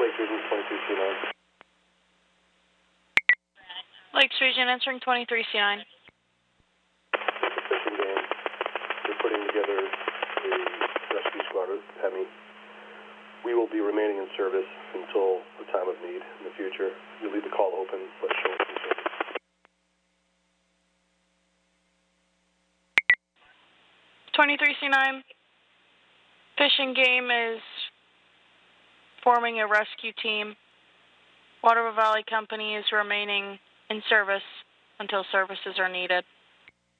Lake Region 23C9. Lakes Region answering 23C9. Fishing game. We're putting together a rescue squad with Hemi. We will be remaining in service until the time of need in the future. We'll leave the call open, but show us in service. 23C9. Fishing Game is forming a rescue team. Waterville Valley Company is remaining in service until services are needed.